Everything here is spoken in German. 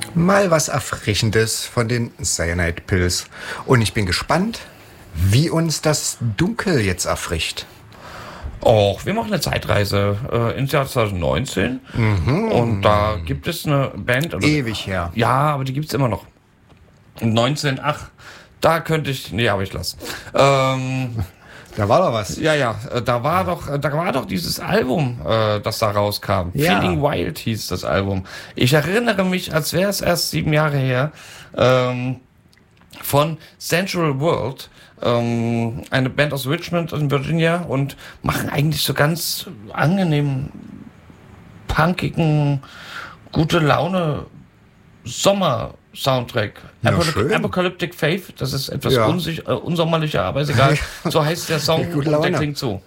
Mal was Erfrischendes von den Cyanide Pills. Und ich bin gespannt, wie uns das Dunkel jetzt erfrischt. Och, wir machen eine Zeitreise ins Jahr 2019. Und da gibt es eine Band. Ewig her. Ja, aber die gibt es immer noch. 19, da könnte ich. Nee, aber ich lasse. Da war doch was. Ja, da war doch dieses Album, das da rauskam. Ja. Feeling Wild hieß das Album. Ich erinnere mich, als wäre es erst 7 Jahre her, von Sensual World, eine Band aus Richmond in Virginia, und machen eigentlich so ganz angenehm punkigen, gute Laune Sommer-Soundtrack. Ja, schön. Apocalyptic Faith, das ist etwas Ja. unsommerlicher, aber ist egal. So heißt der Song Gute und der Laune. klingt so.